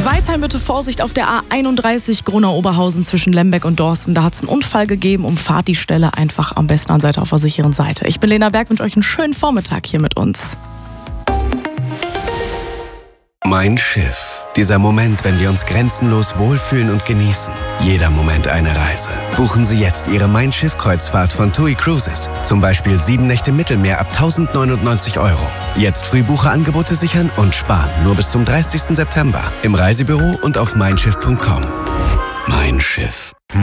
Weiterhin bitte Vorsicht auf der A31 Gronau-Oberhausen zwischen Lemberg und Dorsten. Da hat es einen Unfall gegeben. Umfahrt die Stelle einfach am besten an Seite auf der sicheren Seite. Ich bin Lena Berg, wünsche euch einen schönen Vormittag hier mit uns. Mein Schiff. Dieser Moment, wenn wir uns grenzenlos wohlfühlen und genießen. Jeder Moment eine Reise. Buchen Sie jetzt Ihre Mein Schiff-Kreuzfahrt von TUI Cruises. Zum Beispiel 7 Nächte Mittelmeer ab 1.099 €. Jetzt Frühbucherangebote sichern und sparen. Nur bis zum 30. September. Im Reisebüro und auf meinschiff.com. Mein Schiff.